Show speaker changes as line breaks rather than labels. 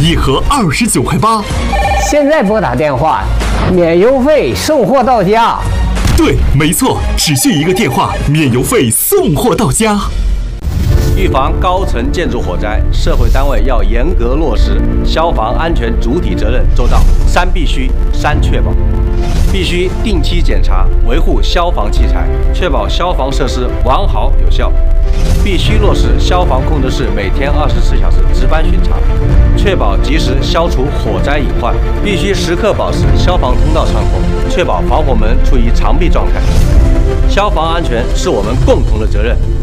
一盒29.8块。
现在拨打电话，免邮费，送货到家。
对，没错，只需一个电话，免邮费，送货到家。
预防高层建筑火灾，社会单位要严格落实消防安全主体责任做到3必须3确保。必须定期检查维护消防器材，确保消防设施完好有效。必须落实消防控制室每天24小时值班巡查，确保及时消除火灾隐患。必须时刻保持消防通道畅通，确保防火门处于常闭状态。消防安全是我们共同的责任。